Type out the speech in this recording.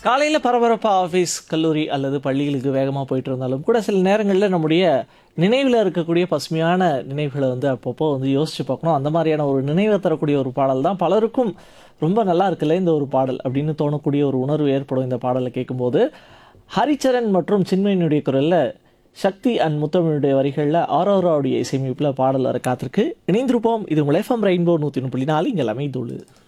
காலையில் பரபரப்பாக ஆஃபீஸ் கல்லூரி அல்லது பள்ளிகளுக்கு வேகமாக போயிட்டு இருந்தாலும் கூட சில நேரங்களில் நம்முடைய நினைவில் இருக்கக்கூடிய பசுமையான நினைவுகளை வந்து அப்பப்போ வந்து யோசித்து பார்க்கணும். அந்த மாதிரியான ஒரு நினைவை தரக்கூடிய ஒரு பாடல் தான் பலருக்கும் ரொம்ப நல்லா இருக்குல்ல இந்த ஒரு பாடல் அப்படின்னு தோணக்கூடிய ஒரு உணர்வு ஏற்படும் இந்த பாடலை கேட்கும்போது. ஹரிச்சரன் மற்றும் சின்மயினுடைய குரலில் சக்தி அண்ட் முத்தமிழுடைய வரிகளில் ஆரோராவுடைய இசையமைப்பில் பாடல் வர காத்திருக்கு. இணைந்திருப்போம். இது உங்கள் எஃப்எம் ரெயின்போ 103.4 இங்கே எல்லாமே தோழு.